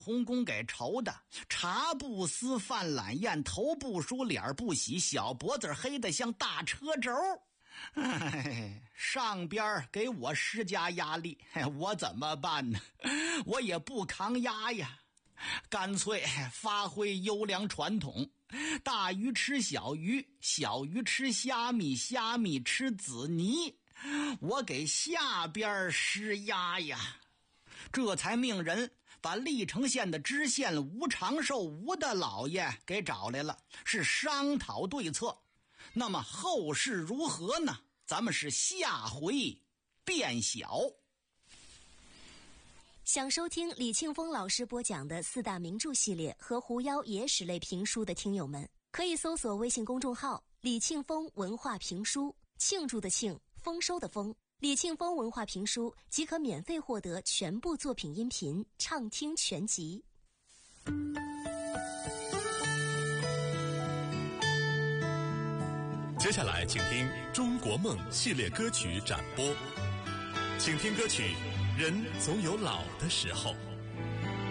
洪公给愁的，茶不思饭懒咽，头不梳脸不洗，小脖子黑得像大车轴。上边给我施加压力，我怎么办呢？我也不抗压呀，干脆发挥优良传统，大鱼吃小鱼，小鱼吃虾米，虾米吃紫泥，我给下边施压呀。这才命人把历城县的知县吴长寿吴大老爷给找来了，是商讨对策。那么后事如何呢？咱们是下回变晓。 想收听李庆丰老师播讲的四大名著系列和狐妖野史类评书的听友们，可以搜索微信公众号李庆丰文化评书，庆祝的庆，丰收的丰，李庆丰文化评书即可免费获得全部作品音频畅听全集。 接下来请听中国梦系列歌曲展播，请听歌曲《人总有老的时候》。